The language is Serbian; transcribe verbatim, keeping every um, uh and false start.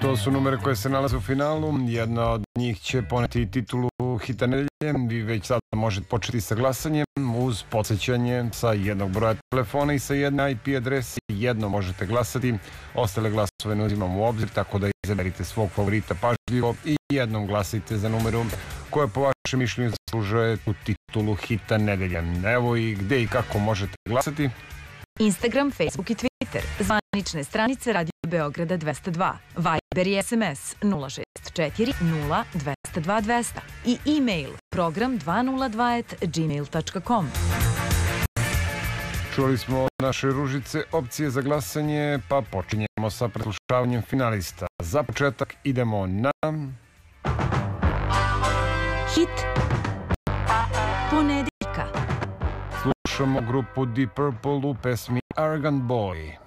To su numere koje se nalaze u finalu. Jedna od njih će poneti titulu hita nedelje. Vi već sada možete početi sa glasanjem uz podsjećanje sa jednog broja telefona i sa jedne I P adrese. Jedno možete glasati, ostale glasove ne uzimamo u obzir, tako da izaberite svog favorita pažljivo i jednom glasajte za numeru koja po vašem mišljenju zaslužuje tu titulu hita nedelje. Evo i gde i kako možete glasati. Instagram, Facebook i Twitter, zvanične stranice Radio Beograda dvesta dva, Viber i S M S nula šest četiri nula dvesta dva dvesta i e-mail program dvesta dva at gmail tačka com. Čuli smo od naše Ružice opcije za glasanje, pa počinjemo sa preslušavanjem finalista. Za početak idemo na... Hit ponedeljka. Slušamo grupu Deep Purple u pesmi Arrogant Boy.